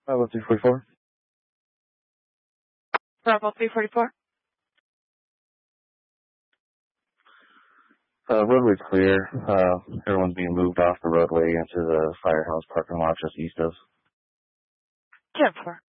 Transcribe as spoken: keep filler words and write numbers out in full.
Bravo three forty-four. Bravo three forty-four. Uh, roadway's clear. Uh, everyone's being moved off the roadway into the firehouse parking lot just east of. ten four.